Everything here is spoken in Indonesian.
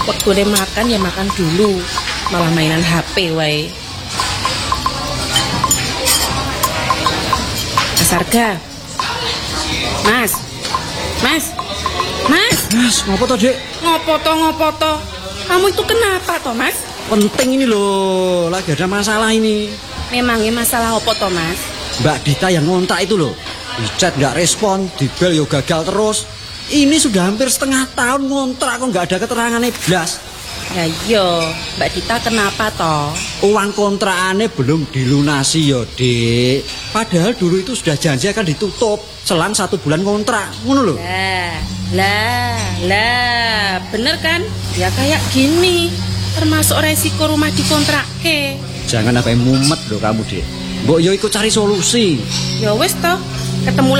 Waktu makan ya makan dulu, malah mainan HP wae. Mas Arga. Mas. Mas, ngopo to, Dik? Ngopo to? Kamu itu kenapa toh, Mas? Penting ini loh, lagi ada masalah ini. Memangnya masalah apa toh, Mas? Mbak Dita yang ngontrak itu loh. Di chat nggak respon, di bel yo gagal terus. Ini sudah hampir setengah tahun ngontrak kok nggak ada keterangannya blas. Ya iya, Mbak Dita kenapa toh? Uang kontrakannya belum dilunasi yo, Dik. Padahal dulu itu sudah janji akan ditutup selang 1 bulan kontrak. Ngono loh. Lah, bener kan? Ya kayak gini, termasuk resiko rumah dikontrakke. Jangan sampai mumet loh kamu, Dik. Mbok yo ikut cari solusi. Ya wis toh, ketemu